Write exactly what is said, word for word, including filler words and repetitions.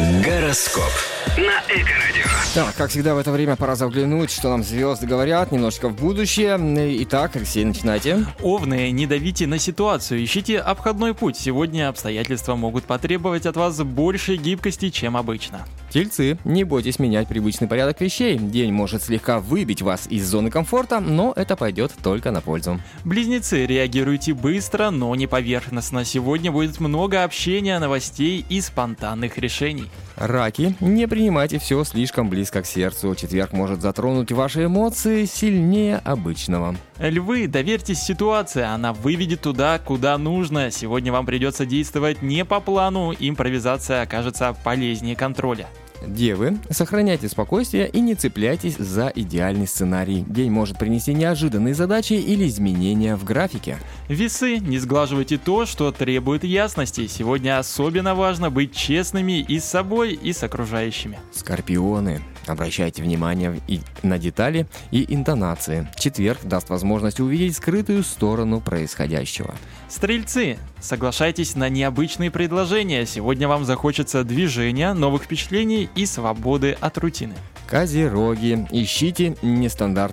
Гороскоп на Эко-радио. Так, как всегда в это время пора заглянуть, что нам звезды говорят, немножечко в будущее. Итак, Алексей, начинайте. Овны, не давите на ситуацию, ищите обходной путь. Сегодня обстоятельства могут потребовать от вас большей гибкости, чем обычно. Тельцы, не бойтесь менять привычный порядок вещей. День может слегка выбить вас из зоны комфорта, но это пойдет только на пользу. Близнецы, реагируйте быстро, но не поверхностно. Сегодня будет много общения, новостей и спонтанных решений. Раки, не принимайте все слишком близко к сердцу. Четверг может затронуть ваши эмоции сильнее обычного. Львы, доверьтесь ситуации, она выведет туда, куда нужно. Сегодня вам придется действовать не по плану, импровизация окажется полезнее контроля. Девы, сохраняйте спокойствие и не цепляйтесь за идеальный сценарий. День может принести неожиданные задачи или изменения в графике. Весы, не сглаживайте то, что требует ясности. Сегодня особенно важно быть честными и с собой, и с окружающими. Скорпионы, обращайте внимание и на детали и интонации. Четверг даст возможность увидеть скрытую сторону происходящего. Стрельцы, соглашайтесь на необычные предложения. Сегодня вам захочется движения, новых впечатлений и свободы от рутины. Козероги, ищите нестандартные